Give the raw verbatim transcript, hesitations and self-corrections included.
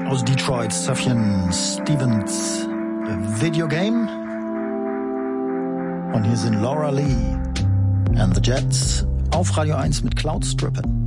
Aus Detroit, Sufjan Stevens Video Game. Und hier sind Laura Lee and the Jets auf Radio eins mit Cloud Strippin'.